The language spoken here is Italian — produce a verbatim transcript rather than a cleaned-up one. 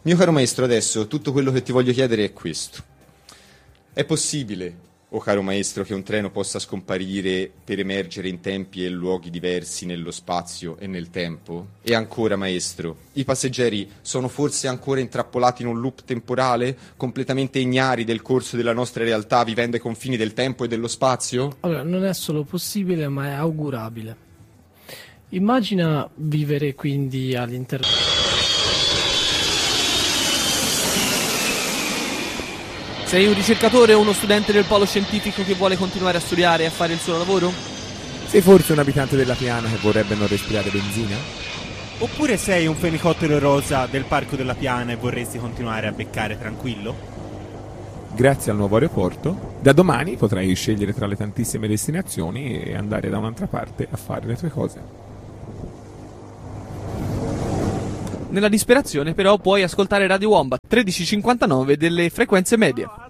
Mio caro maestro, adesso tutto quello che ti voglio chiedere è questo. È possibile, o caro maestro, che un treno possa scomparire per emergere in tempi e luoghi diversi nello spazio e nel tempo? E ancora, maestro, i passeggeri sono forse ancora intrappolati in un loop temporale, completamente ignari del corso della nostra realtà, vivendo ai confini del tempo e dello spazio? Allora, non è solo possibile, ma è augurabile. Immagina vivere quindi all'interno... Sei un ricercatore o uno studente del polo scientifico che vuole continuare a studiare e a fare il suo lavoro? Sei forse un abitante della Piana che vorrebbe non respirare benzina? Oppure sei un fenicottero rosa del Parco della Piana e vorresti continuare a beccare tranquillo? Grazie al nuovo aeroporto, da domani potrai scegliere tra le tantissime destinazioni e andare da un'altra parte a fare le tue cose. Nella disperazione però puoi ascoltare Radio Wombat tredici cinquantanove delle frequenze medie.